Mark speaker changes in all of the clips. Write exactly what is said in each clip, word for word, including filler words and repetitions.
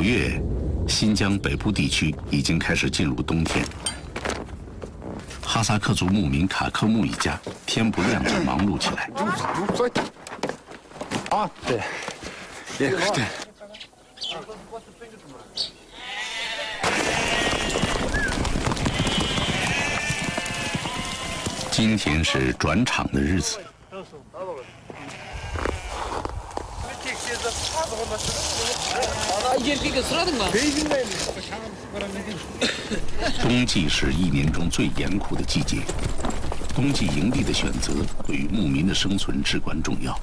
Speaker 1: 月，新疆北部地区已经开始进入冬天。哈萨克族牧民卡克木一家天不亮就忙碌起来。
Speaker 2: 啊，对，也对。
Speaker 1: 今天是转场的日子。冬季是一年中最严酷的季节，冬季营地的选择对于牧民的生存至关重要。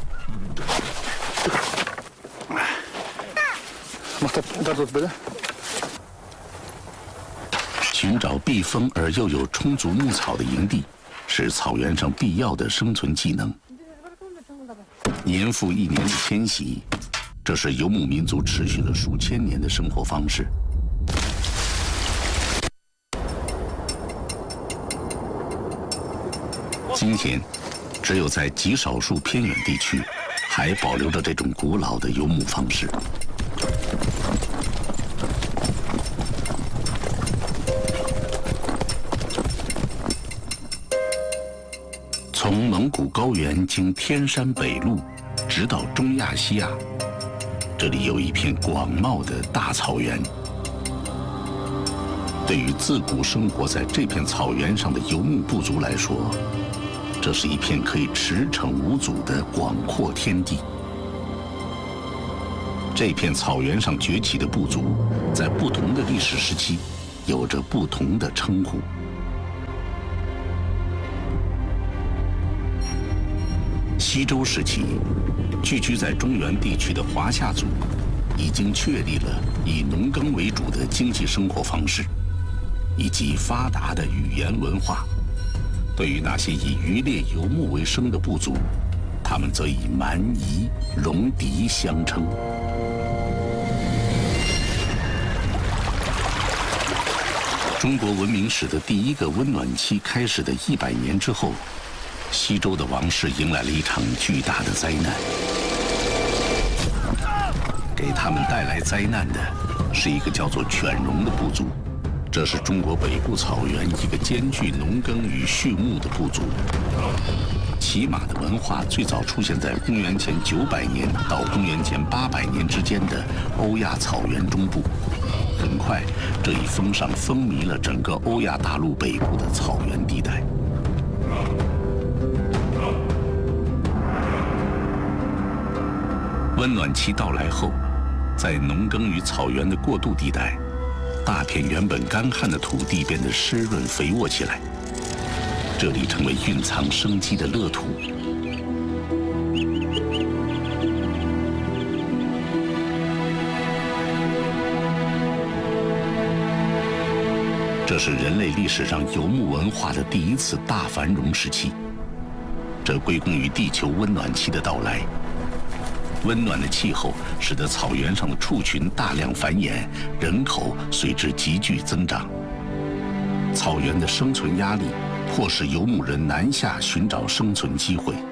Speaker 1: 寻找避风而又有充足牧草的营地，是草原上必要的生存技能。年复一年的迁徙，这是游牧民族持续了数千年的生活方式。今天，只有在极少数偏远地区，还保留着这种古老的游牧方式。从蒙古高原经天山北路，直到中亚西亚，这里有一片广袤的大草原。对于自古生活在这片草原上的游牧部族来说，这是一片可以驰骋无阻的广阔天地。这片草原上崛起的部族，在不同的历史时期，有着不同的称呼。西周时期，聚居在中原地区的华夏族，已经确立了以农耕为主的经济生活方式，以及发达的语言文化。对于那些以渔猎游牧为生的部族，他们则以蛮夷、戎狄相称。中国文明史的第一个温暖期开始的一百年之后，西周的王室迎来了一场巨大的灾难。给他们带来灾难的是一个叫做犬戎的部族。这是中国北部草原一个兼具农耕与畜牧的部族。骑马的文化最早出现在公元前九百年到公元前八百年之间的欧亚草原中部。很快，这一风尚风靡了整个欧亚大陆北部的草原地带。温暖期到来后，在农耕与草原的过渡地带，大片原本干旱的土地变得湿润肥沃起来，这里成为蕴藏生机的乐土。这是人类历史上游牧文化的第一次大繁荣时期，这归功于地球温暖期的到来。温暖的气候使得草原上的畜群大量繁衍，人口随之急剧增长。草原的生存压力迫使游牧人南下寻找生存机会。